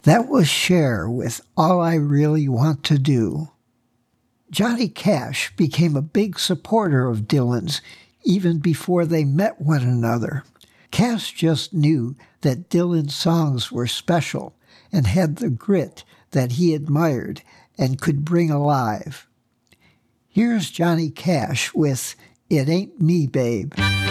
That was Cher with All I Really Want to Do. Johnny Cash became a big supporter of Dylan's even before they met one another. Cash just knew that Dylan's songs were special and had the grit that he admired and could bring alive. Here's Johnny Cash with It Ain't Me, Babe.